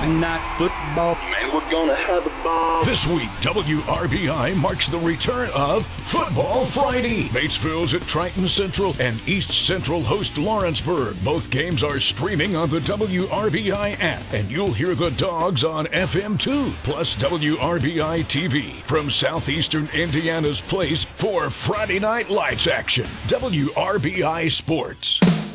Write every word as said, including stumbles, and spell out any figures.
Friday night football. Man, we're gonna have a ball. This week, W R B I marks the return of Football Friday. Batesville's at Triton Central and East Central host Lawrenceburg. Both games are streaming on the W R B I app, and you'll hear the Dogs on F M too, plus W R B I T V from southeastern Indiana's place for Friday Night Lights action. W R B I Sports.